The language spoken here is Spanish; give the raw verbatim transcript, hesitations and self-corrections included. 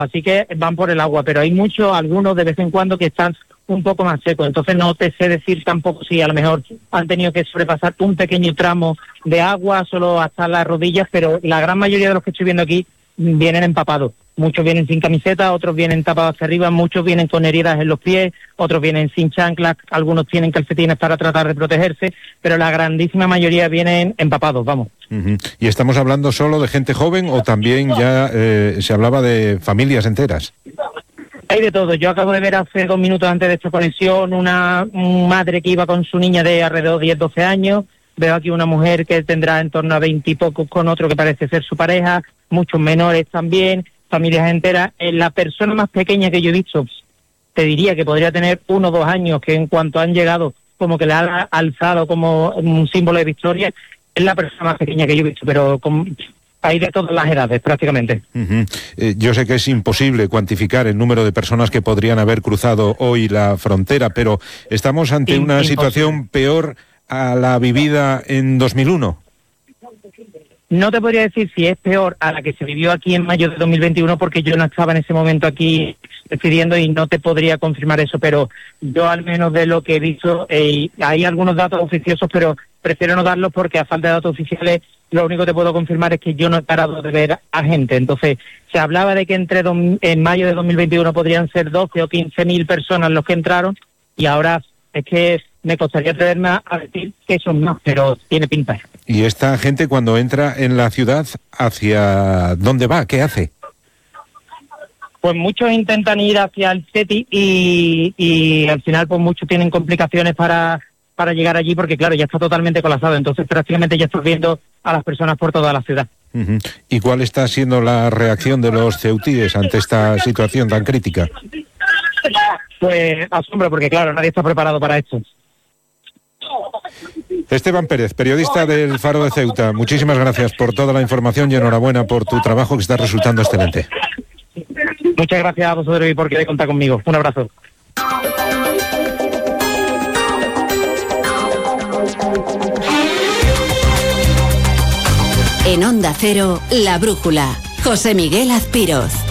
así que van por el agua, pero hay muchos, algunos de vez en cuando que están un poco más secos, entonces no te sé decir tampoco si a lo mejor han tenido que sobrepasar un pequeño tramo de agua solo hasta las rodillas, pero la gran mayoría de los que estoy viendo aquí vienen empapados. Muchos vienen sin camiseta, otros vienen tapados hacia arriba, muchos vienen con heridas en los pies, otros vienen sin chanclas, algunos tienen calcetines para tratar de protegerse, pero la grandísima mayoría vienen empapados, vamos. Uh-huh. ¿Y estamos hablando solo de gente joven o también ya eh, se hablaba de familias enteras? Hay de todo. Yo acabo de ver hace dos minutos antes de esta conexión una madre que iba con su niña de alrededor de diez, doce años. Veo aquí una mujer que tendrá en torno a veinte y pocos con otro que parece ser su pareja, muchos menores también, familias enteras. Eh, la persona más pequeña que yo he visto, te diría que podría tener uno o dos años, que en cuanto han llegado como que le ha alzado como un símbolo de victoria, es la persona más pequeña que yo he visto, pero con... hay de todas las edades, prácticamente. Uh-huh. Eh, yo sé que es imposible cuantificar el número de personas que podrían haber cruzado hoy la frontera, pero ¿estamos ante In- una imposible. situación peor a la vivida en dos mil uno? No te podría decir si es peor a la que se vivió aquí en mayo de dos mil veintiuno, porque yo no estaba en ese momento aquí decidiendo y no te podría confirmar eso, pero yo al menos de lo que he visto, eh, hay algunos datos oficiosos, pero prefiero no darlos porque a falta de datos oficiales lo único que te puedo confirmar es que yo no he parado de ver a gente. Entonces, se hablaba de que entre do, en mayo de dos mil veintiuno podrían ser doce o quince mil personas los que entraron, y ahora es que me costaría atreverme a decir que son más, pero tiene pinta. ¿Y esta gente cuando entra en la ciudad, hacia dónde va? ¿Qué hace? Pues muchos intentan ir hacia el SETI y, y al final pues muchos tienen complicaciones para, para llegar allí porque claro, ya está totalmente colapsado, entonces prácticamente ya estás viendo a las personas por toda la ciudad. Uh-huh. ¿Y cuál está siendo la reacción de los ceutíes ante esta situación tan crítica? Pues asombro, porque claro, nadie está preparado para esto. Esteban Pérez, periodista del Faro de Ceuta, muchísimas gracias por toda la información y enhorabuena por tu trabajo que está resultando excelente. Muchas gracias a vosotros y por querer contar conmigo. Un abrazo. En Onda Cero, La Brújula, José Miguel Azpiroz.